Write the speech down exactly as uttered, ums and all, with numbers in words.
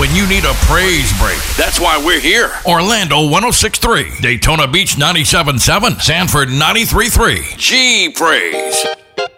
when you need a praise break. That's why we're here. Orlando one oh six point three, Daytona Beach ninety-seven point seven, Sanford ninety-three point three. G Praise.